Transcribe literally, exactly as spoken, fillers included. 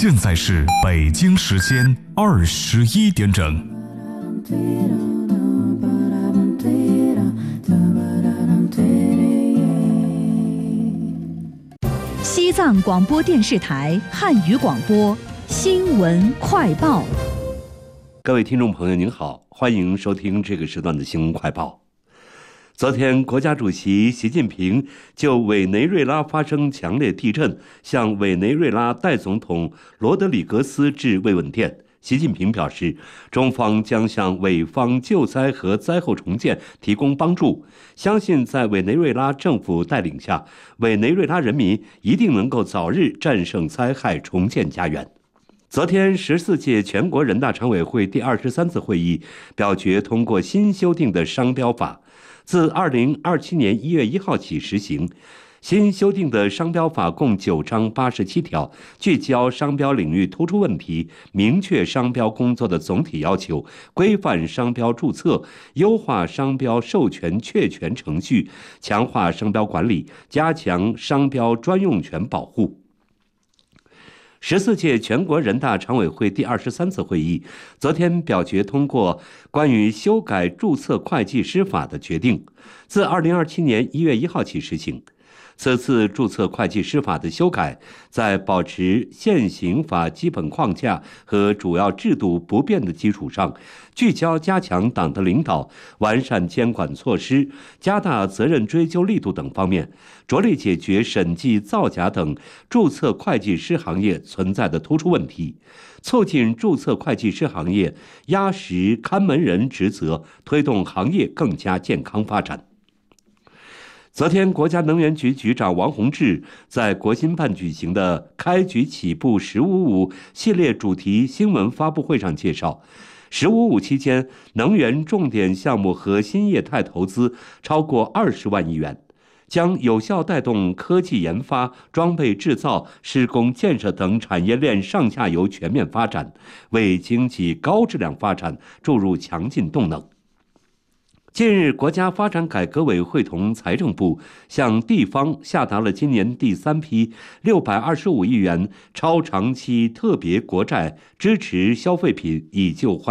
现在是北京时间二十一点整。 西藏广播电视台汉语广播新闻快报。 各位听众朋友您好，欢迎收听这个时段的新闻快报。昨天，国家主席习近平就委内瑞拉发生强烈地震，向委内瑞拉代总统罗德里格斯致慰问电。习近平表示，中方将向委方救灾和灾后重建提供帮助，相信在委内瑞拉政府带领下，委内瑞拉人民一定能够早日战胜灾害，重建家园。昨天，十四届全国人大常委会第二十三次会议表决通过新修订的商标法，自二零二七年一月一号起实行。新修订的商标法共九章八十七条，聚焦商标领域突出问题，明确商标工作的总体要求，规范商标注册，优化商标授权确权程序，强化商标管理，加强商标专用权保护。十四届全国人大常委会第二十三次会议昨天表决通过关于修改注册会计师法的决定，自二零二七年一月一号起实行。此次注册会计师法的修改，在保持现行法基本框架和主要制度不变的基础上，聚焦加强党的领导、完善监管措施、加大责任追究力度等方面，着力解决审计造假等注册会计师行业存在的突出问题，促进注册会计师行业压实看门人职责，推动行业更加健康发展。昨天，国家能源局局长王洪志在国新办举行的开局起步“十五五”系列主题新闻发布会上介绍，“十五五”期间，能源重点项目和新业态投资超过二十万亿元，将有效带动科技研发、装备制造、施工建设等产业链上下游全面发展，为经济高质量发展注入强劲动能。近日，国家发展改革委会同财政部向地方下达了今年第三批六百二十五亿元超长期特别国债，支持消费品以救欢。